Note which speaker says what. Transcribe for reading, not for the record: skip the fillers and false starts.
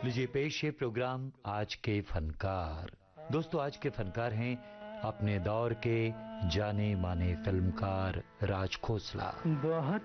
Speaker 1: लीजिए पेश है प्रोग्राम आज के फनकार। दोस्तों, आज के फनकार हैं अपने दौर के जाने माने फिल्मकार राज खोसला।
Speaker 2: बहुत